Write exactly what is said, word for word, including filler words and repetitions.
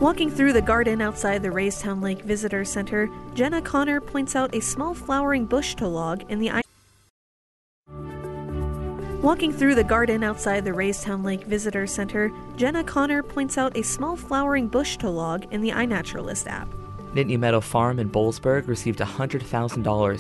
Walking through the garden outside the Raystown Lake Visitor Center, Jenna Connor points out a small flowering bush to log in the eye. Walking through the garden outside the Raystown Lake Visitor Center, Jenna Connor points out a small flowering bush to log in the iNaturalist app. Nittany Meadow Farm in Boalsburg received one hundred thousand dollars